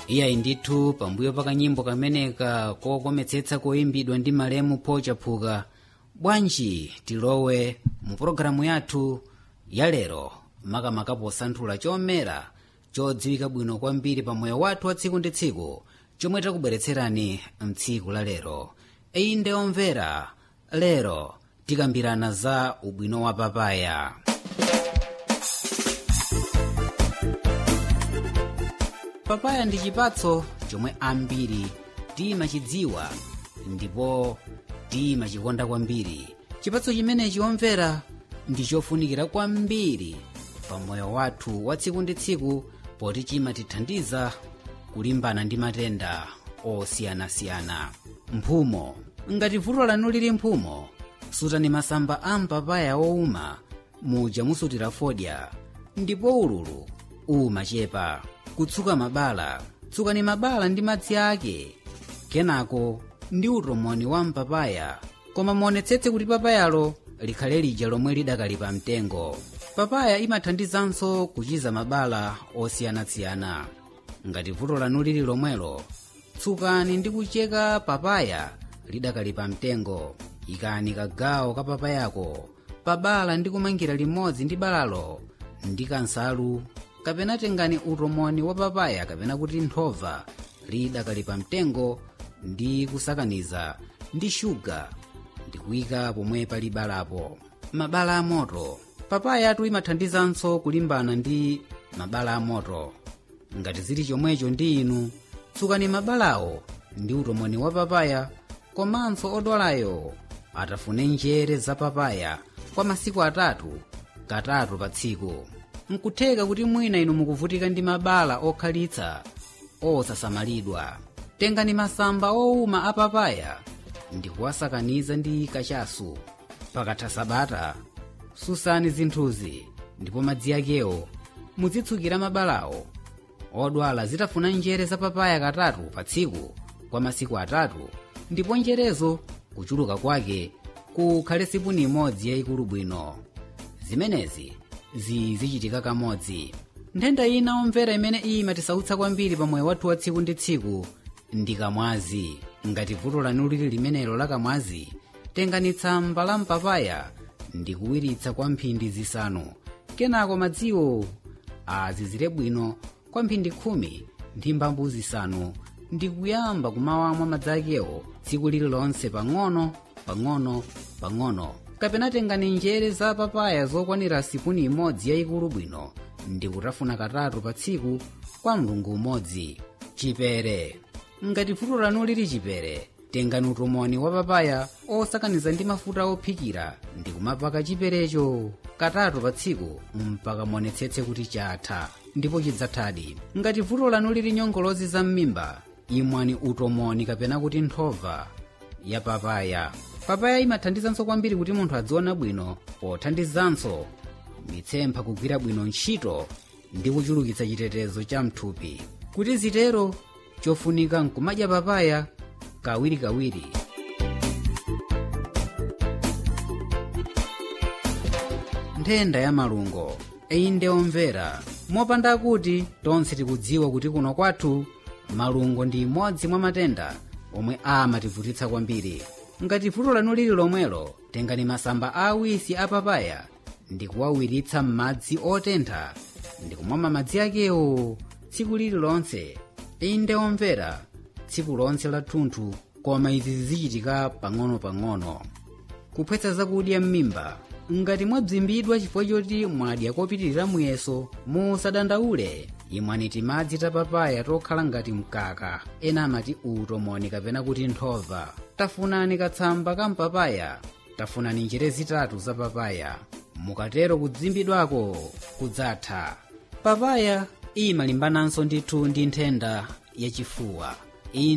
iyayi ndithu pambuyo pa kanyimbo kameneka kokometsetsa koyimbidwa ndi Malemu Pochaphuka, bwanji tilowe mu pologalamu yathu ya lero, makamaka posanthula chomera chodziwika bwino kwambiri pa moyo wathu wa tsiku ndi tsiku chomwe takubweretserani mtsiku la lero. Inde omvera, lero tikambirana za ubwino wa papaya. Papaya ndi chipatso chomwe ambiri timachidziwa ndipo timachikonda kwambiri. Chipatso chimenechi omvera ndi chofunikira kwambiri pa moyo wathu wa tsiku ndi tsiku, poti chimatithandiza kulimbana ndi matenda osiyanasiyana. Mphumo, ngati vuto lanu lili mphumo, sutani masamba a mpapaya owuma muja musutira fodya, ndipo ululu umachepa. Kutsuka mabala, tsukani mabala ndi madzi ake, kenako ndi utomoni wa mpapaya, koma muonetsetse kuti papayalo likhale lija lomwe lidakali pa mtengo. Papaya imathandizanso kuchiza mabala osiyanasiyana. Ngati vuto lanu lili lomwelo, tsukani ndi kucheka papaya lidakali pa mtengo. Ikani kagawo ka papayako pabala ndi kumangira limodzi ndi balalo ndi kansalu, kapena tengani utomoni wa papaya kapena kuti nthova lidakali pa mtengo ndi kusakaniza ndi shuga ndi kuyika pomwe pali balapo. Mabala amoto, papaya atu imathandizanso kulimbana ndi mabala amoto. Ngati zili chomwecho ndi inu, tsukani mabalawo ndi utomoni wa papaya, komanso odwalayo atafune njere za papaya kwa masiku katatu pa tsiku. Nkutheka kuti mwina inu mukuvutika ndi mabala okhalitsa osasamalidwa. Tengani masamba owuma a papaya ndi kuwasakaniza ndi kachasu. Pakatha sabata, susani zinthuzi ndipo madzi akewo muzitsukira mabalawo. Odwala zitafuna njere za papaya katatu pa tsiku kwa masiku atatu, ndipo njerezo kuchuluka kwake kukhale sipuni imodzi yayikulu bwino. Zimenezi zichitika kamodzi. Nthenda ina omvera imene imatisautsa kwambiri pa moyo wathu wa tsiku ndi tsiku ndi kamwazi. Ngati vuto lanu lili limenelo la kamwazi, tengani tsamba la mpapaya ndi kuwiritsa kwa mphindi zisanu, kenako madziwo azizire bwino kwa mphindi 10 ndi mbambu zisanu, ndi kuyamba kumawamwa madzi akewo tsiku lililonse pang'ono. Kapena tengani njere za papaya zokwanira sipuni imodzi yayikulu bwino ndi kutafuna katatu pa tsiku kwa mlungu umodzi. Chipere, ngati vuto lanu lili chipere, tengani utomoni wa papaya osakaniza ndi mafuta ophikira ndi kumapaka chiperecho katatu pa tsiku mpaka muonetsetse kuti chatha, ndipo chidzathadi. Ngati vuto lanu lili nyongolozi za m'mimba, imwani utomoni kapena kuti nthova ya papaya. Papaya imathandizanso kwambiri kuti munthu adziona bwino, pothandizanso mitsempha kugwira bwino ntchito ndi kuchulukitsa chitetezo cha mthupi. Kuti zitero, chofunika nkumadya papaya kawirikawiri. Nthenda ya malungo, inde omvera, mopanda kuti tonse tikudziwa kuti kuno kwathu malungo ndi imodzi mwa matenda omwe amativutitsa kwambiri. Ngati vuto lanu lili lomwelo, tengani masamba awisi a papaya ndi kuwawiritsa m'madzi otentha ndi kumwa madzi akewo tsiku lililonse. Inde omvera, tsiku lonse la thunthu, koma izi zichitika pang'ono. Kuphwetsa zakudya m'mimba, ngati mwabzimbidwa chifukwa choti mwadya kopitirira muyeso, musadandaule. Imwani timadzi ta papaya tokhala ngati mkaka, ena amati utomoni kapena kuti nthova. Tafunani katsamba ka mpapaya, tafunani njere zitatu za papaya. Mukatero kudzimbidwako kudzatha. Papaya imalimbananso ndithu ndi nthenda yachifuwa.